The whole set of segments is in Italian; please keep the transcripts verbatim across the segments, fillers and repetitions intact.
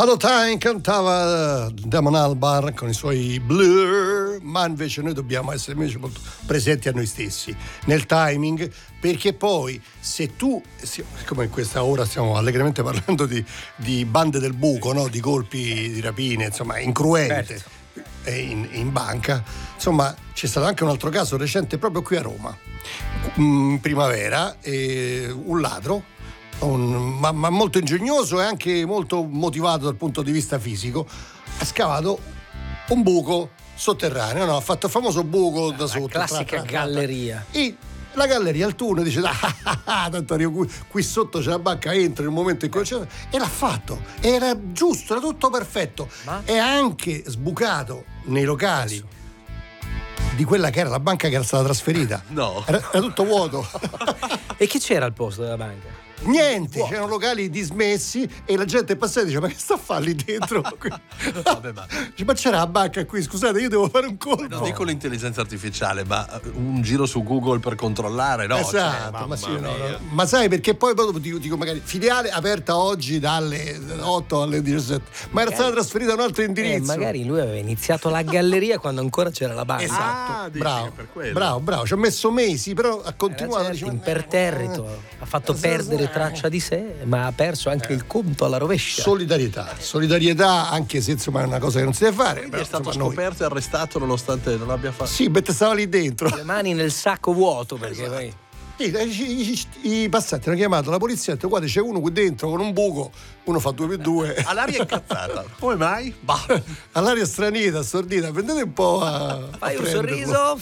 Hello Time cantava Damon Albarn con i suoi Blur, ma invece noi dobbiamo essere invece molto presenti a noi stessi nel timing, perché poi se tu, siccome in questa ora stiamo allegramente parlando di, di bande del buco, no? Di colpi di rapine, insomma incruente, certo. in, in banca, insomma c'è stato anche un altro caso recente proprio qui a Roma, in primavera, eh, un ladro, Un, ma, ma molto ingegnoso e anche molto motivato dal punto di vista fisico, ha scavato un buco sotterraneo, no? Ha fatto il famoso buco da sotto, la classica tra, tra, tra, galleria, e la galleria al turno dice ah, ah, ah, tanto io qui, qui sotto c'è la banca, entra nel momento in cui c'è, e l'ha fatto, era giusto, era tutto perfetto, ma? E ha anche sbucato nei locali di quella che era la banca che era stata trasferita. No, era, era tutto vuoto. E chi c'era al posto della banca? Niente, wow. C'erano locali dismessi e la gente passava e dice ma che sta a fare lì dentro? Vabbè, ma... Dice, ma c'era la banca qui, scusate, io devo fare un colpo. Non dico l'intelligenza artificiale, ma un giro su Google per controllare, no? Esatto, cioè, ma, sì, no, no. Ma sai perché poi dopo dico, dico magari filiale aperta oggi dalle otto alle diciassette, ma magari, era stata trasferita a un altro indirizzo. Eh, magari lui aveva iniziato la galleria quando ancora c'era la banca. Esatto, ah, bravo, per bravo, bravo, ci ha messo mesi, però ha continuato. Certo, diceva, imperterrito, eh, ha fatto perdere traccia di sé, ma ha perso anche eh. il conto alla rovescia. Solidarietà, solidarietà, anche se insomma è una cosa che non si deve fare. Quindi però, è stato insomma, scoperto noi... e arrestato nonostante non abbia fatto. Sì, perché stava lì dentro. Le mani nel sacco vuoto, perché esatto. Poi... I, i, i passanti hanno chiamato la polizia e detto guarda c'è uno qui dentro con un buco, uno fa due per due. All'aria incazzata. Come mai? Bah. All'aria stranita, stordita, prendete un po' a, fai a un sorriso,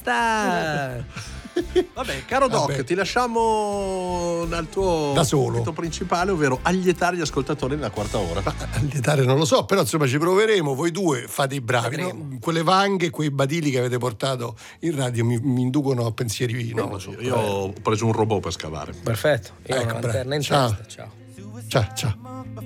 festa. Vabbè, caro Doc, Vabbè. ti lasciamo dal tuo da solo compito principale, ovvero aglietare gli ascoltatori nella quarta ora. Ma, aglietare non lo so, però insomma ci proveremo. Voi due fate i bravi, no? Quelle vanghe, quei badili che avete portato in radio mi, mi inducono a pensieri. Non lo so. Io ho preso un robot per scavare. Perfetto. Io ecco, ho una lanterna in ciao. testa. Ciao. Ciao, ciao.